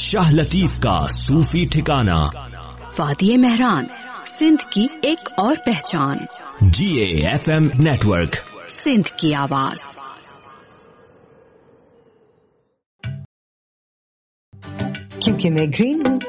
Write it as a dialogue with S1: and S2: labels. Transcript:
S1: शाह लतीफ का सूफी ठिकाना।
S2: वादिये मेहरान, सिंध की एक और पहचान।
S1: GAFM नेटवर्क,
S2: सिंध की आवाज।
S3: क्योंकि मैं ग्रीन हूँ